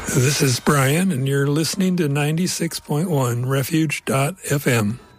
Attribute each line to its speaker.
Speaker 1: This is Brian, and you're listening to 96.1 Refuge.fm.